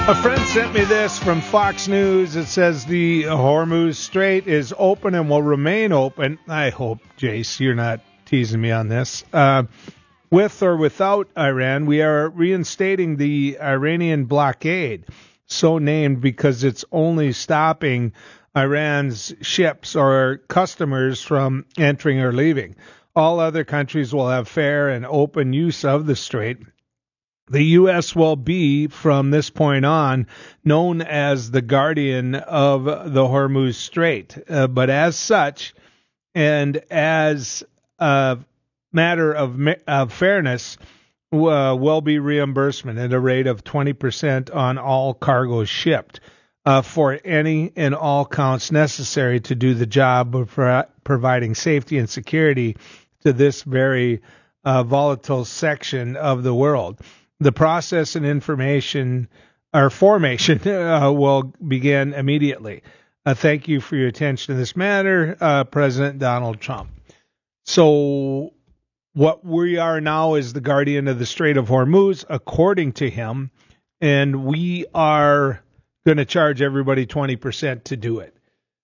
A friend sent me this from Fox News. It says the Hormuz Strait is open and will remain open. I hope, Jace, you're not teasing me on this. With or without Iran, we are reinstating the Iranian blockade, so named because it's only stopping Iran's ships or customers from entering or leaving. All other countries will have fair and open use of the strait. The U.S. will be, from this point on, known as the guardian of the Hormuz Strait. But as such, and as a matter of fairness, will be reimbursement at a rate of 20% on all cargoes shipped for any and all counts necessary to do the job of providing safety and security to this very volatile section of the world. The process and formation will begin immediately. Thank you for your attention to this matter, President Donald Trump. So what we are now is the guardian of the Strait of Hormuz, according to him, and we are going to charge everybody 20% to do it.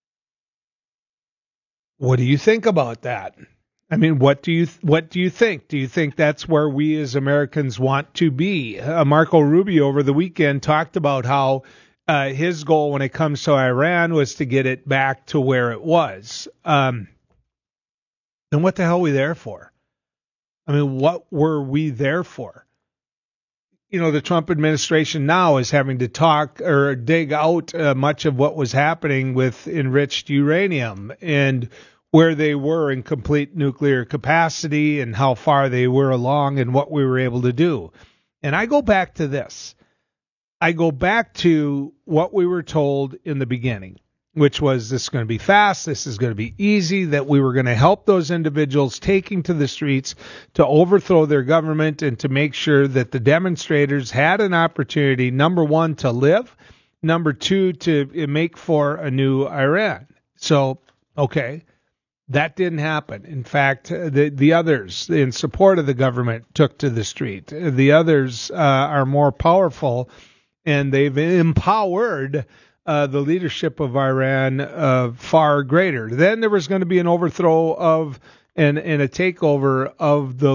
What do you think about that? I mean, what do you think? Do you think that's where we as Americans want to be? Marco Rubio over the weekend talked about how his goal when it comes to Iran was to get it back to where it was. Then what the hell are we there for? I mean, what were we there for? You know, the Trump administration now is having to talk or dig out much of what was happening with enriched uranium and where they were in complete nuclear capacity and how far they were along and what we were able to do. And I go back to this. I go back to what we were told in the beginning, which was this is going to be fast, this is going to be easy, that we were going to help those individuals taking to the streets to overthrow their government and to make sure that the demonstrators had an opportunity, number one, to live, number two, to make for a new Iran. So, okay. That didn't happen. In fact, the others in support of the government took to the street. The others are more powerful, and they've empowered the leadership of Iran far greater. Then there was going to be an overthrow of and a takeover of the